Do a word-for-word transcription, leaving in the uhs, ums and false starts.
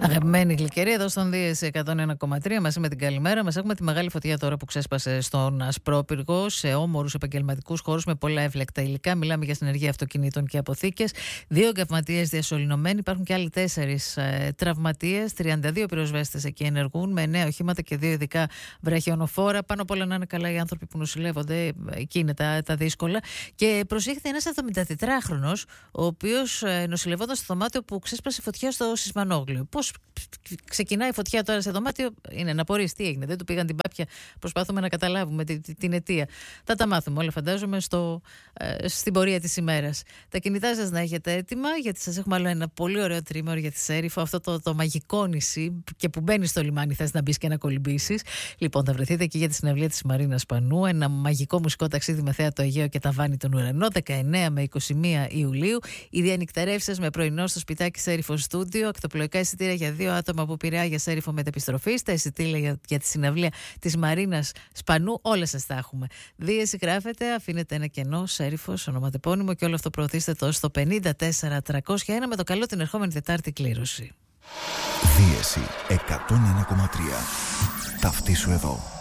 Αγαπημένη γλυκερία, εδώ στον Δίεση εκατόν ένα κόμμα τρία, μαζί με την καλημέρα μας. Έχουμε τη μεγάλη φωτιά τώρα που ξέσπασε στον Ασπρόπυργο, σε όμορους επαγγελματικούς χώρους με πολλά εύλεκτα υλικά. Μιλάμε για συνεργεία αυτοκινήτων και αποθήκες. Δύο εγκαυματίες διασωληνωμένοι, υπάρχουν και άλλοι τέσσερις ε, τραυματίες. τριάντα δύο πυροσβέστες εκεί ενεργούν, με εννέα οχήματα και δύο ειδικά βραχιονοφόρα. Πάνω απ' όλα να είναι καλά οι άνθρωποι που νοσηλεύονται, εκεί είναι τα, τα δύσκολα. Και προσήχθη ένας εβδομηντατετράχρονος, ο οποίος ε, νοσηλευόταν στο δωμάτιο που ξέσπασε φωτιά στο Σισμανόγλιο. Πώς ξεκινάει η φωτιά τώρα σε δωμάτιο, είναι να απορείς τι έγινε. Δεν του πήγαν την πάπια. Προσπαθούμε να καταλάβουμε την, την αιτία. Θα τα μάθουμε όλα, φαντάζομαι, στο, ε, στην πορεία της ημέρας. Τα κινητά σας να έχετε έτοιμα, γιατί σας έχουμε άλλο ένα πολύ ωραίο τρίμερο για τη Σέριφο. Αυτό το, το μαγικό νησί, και που μπαίνει στο λιμάνι, θες να μπει και να κολυμπήσεις. Λοιπόν, θα βρεθείτε εκεί για τη συναυλία της Μαρίνας Σπανού. Ένα μαγικό μουσικό ταξίδι με θέα το Αιγαίο και τα Βάνη τον Ουρανό, δεκαεννέα με είκοσι μία Ιουλίου. Οι διανυκτερεύσεις με πρωινό στο σπιτάκι Σέριφο Στούντιο. Ακτοπλοϊκά εισιτήρια για δύο άτομα από Πειραιά για Σέριφο μετεπιστροφής. Τα εισιτήρια για, για τη συναυλία της Μαρίνας Σπανού, όλα σας τα έχουμε. Δίεση γράφετε, αφήνετε ένα κενό, Σέριφος, ονοματεπώνυμο, και όλο αυτό προωθήστε το στο πενήντα τέσσερα τριακόσια ένα με το καλό την ερχόμενη Τετάρτη κλήρωση. Δίεση εκατόν ένα κόμμα τρία. Ταυτίσου εδώ.